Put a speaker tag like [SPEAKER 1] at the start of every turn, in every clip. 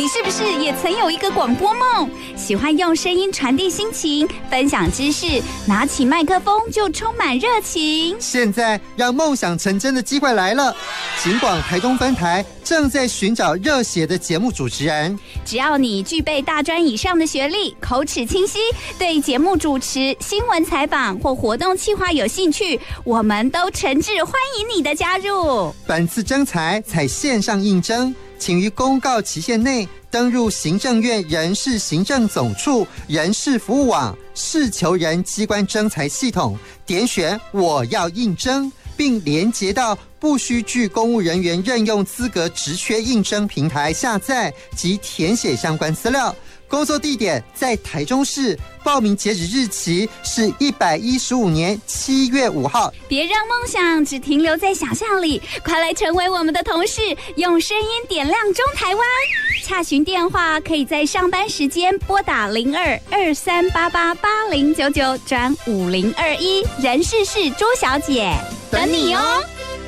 [SPEAKER 1] 是不是也曾有一个广播梦？喜欢用声音传递心情，分享知识，拿起麦克风就充满热情。
[SPEAKER 2] 现在让梦想成真的机会来了，警广台中分台正在寻找热血的节目主持人。
[SPEAKER 1] 只要你具备大专以上的学历，口齿清晰，对节目主持、新闻采访或活动企划有兴趣，我们都诚挚欢迎你的加入。
[SPEAKER 2] 本次征才采线上应征，请于公告期限内登入行政院人事行政总处人事服务网事求人机关征才系统，点选我要应征，并连结到不需具公务人员任用资格职缺应征平台下载及填写相关资料。工作地点在台中市，报名截止日期是115年7月5号。
[SPEAKER 1] 别让梦想只停留在想象里，快来成为我们的同事，用声音点亮中台湾。洽询电话可以在上班时间拨打02-2388-8099转5021，人事是朱小姐，等你哦。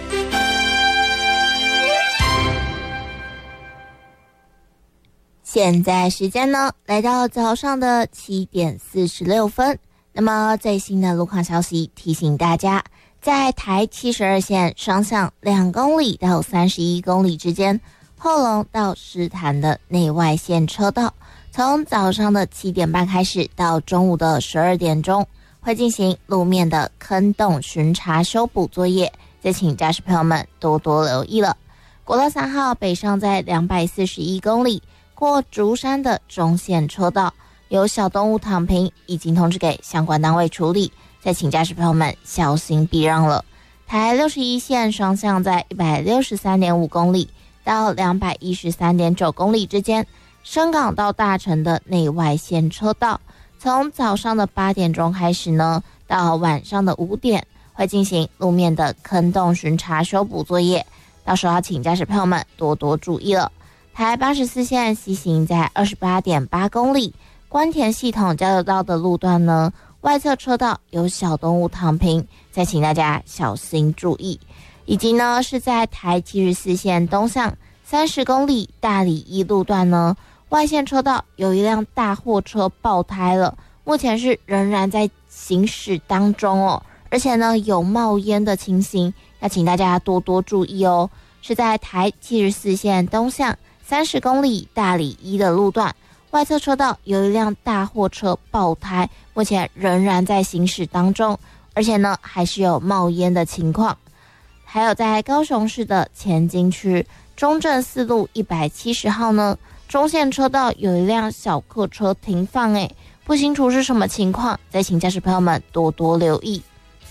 [SPEAKER 3] 现在时间呢来到早上的7点46分。那么最新的路况消息提醒大家，在台72线双向2公里到31公里之间，后龙到石潭的内外线车道，从早上的7点半开始到中午的12点钟，会进行路面的坑洞巡查修补作业，再请驾驶朋友们多多留意了。国道3号北上在241公里，过竹山的中线车道有小动物躺平，已经通知给相关单位处理，再请驾驶朋友们小心避让了。台61线双向在 163.5 公里到 213.9 公里之间，深港到大城的内外线车道，从早上的8点钟开始呢，到晚上的5点会进行路面的坑洞巡查修补作业，到时候要请驾驶朋友们多多注意了。台84线西行在 28.8 公里，关田系统交流道的路段呢，外侧车道有小动物躺平，再请大家小心注意。以及呢是在台74线东向30公里大里一路段呢，外线车道有一辆大货车爆胎了，目前是仍然在行驶当中哦，而且呢有冒烟的情形，要请大家多多注意哦。是在台74线东向30公里大里一的路段，外侧车道有一辆大货车爆胎，目前仍然在行驶当中，而且呢还是有冒烟的情况。还有在高雄市的前金区中正四路170号呢，中线车道有一辆小客车停放，不清楚是什么情况，再请驾驶朋友们多多留意。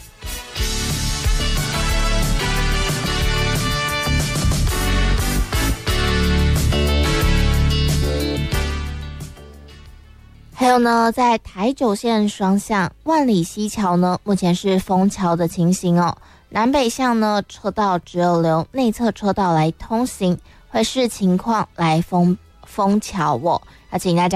[SPEAKER 3] 还有呢，在台9线双向万里溪桥呢，目前是封桥的情形哦。南北向呢，车道只有留内侧车道来通行，会视情况来封桥哦。要请大家